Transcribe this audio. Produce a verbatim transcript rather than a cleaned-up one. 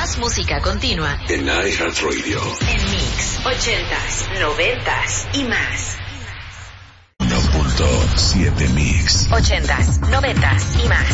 Más música continua en iHeartRadio. En Mix, ochentas, noventas y más. uno punto siete Mix. Ochentas, noventas y más.